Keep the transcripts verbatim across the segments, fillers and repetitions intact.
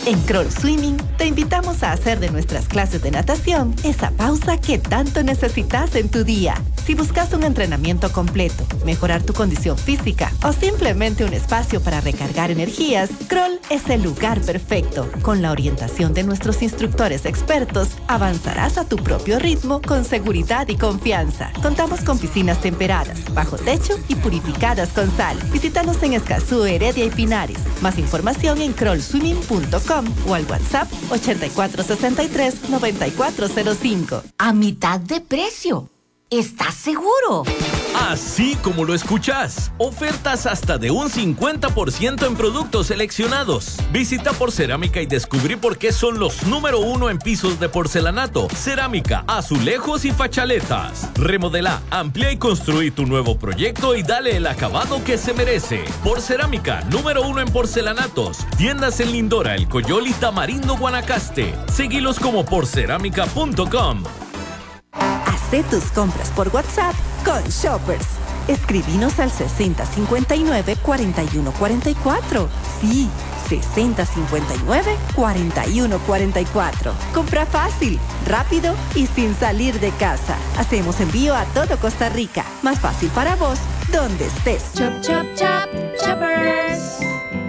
En Kroll Swimming te invitamos a hacer de nuestras clases de natación esa pausa que tanto necesitas en tu día. Si buscas un entrenamiento completo, mejorar tu condición física o simplemente un espacio para recargar energías, Kroll es el lugar perfecto. Con la orientación de nuestros instructores expertos, avanzarás a tu propio ritmo con seguridad y confianza. Contamos con piscinas temperadas, bajo techo y purificadas con sal. Visítanos en Escazú, Heredia y Pinares. Más información en kroll swimming punto com o al WhatsApp ochenta y cuatro sesenta y tres noventa y cuatro cero cinco. A mitad de precio. ¿Estás seguro? Así como lo escuchas. Ofertas hasta de un cincuenta por ciento en productos seleccionados. Visita Porcerámica y descubrí por qué son los número uno en pisos de porcelanato, cerámica, azulejos y fachaletas. Remodela, amplía y construí tu nuevo proyecto y dale el acabado que se merece. Porcerámica, número uno en porcelanatos. Tiendas en Lindora, El Coyol y Tamarindo, Guanacaste. Seguilos como porcerámica punto com. Haz tus compras por WhatsApp con Shoppers. Escribinos al sesenta cincuenta y nueve cuarenta y uno cuarenta y cuatro. Sí, sesenta cincuenta y nueve cuarenta y uno cuarenta y cuatro. Compra fácil, rápido y sin salir de casa. Hacemos envío a todo Costa Rica. Más fácil para vos, donde estés. Chop, chop, chop, Shoppers.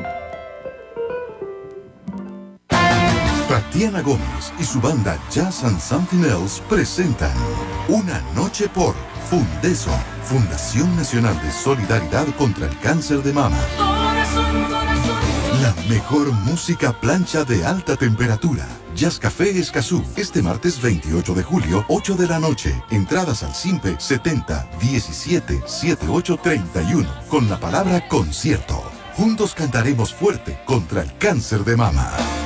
Tatiana Gómez y su banda Jazz and Something Else presentan Una Noche por Fundeso, Fundación Nacional de Solidaridad contra el Cáncer de Mama. Corazón, corazón. La mejor música plancha de alta temperatura. Jazz Café Escazú, este martes veintiocho de julio, ocho de la noche. Entradas al Simpe setenta diecisiete setenta y ocho treinta y uno, con la palabra concierto. Juntos cantaremos fuerte contra el cáncer de mama.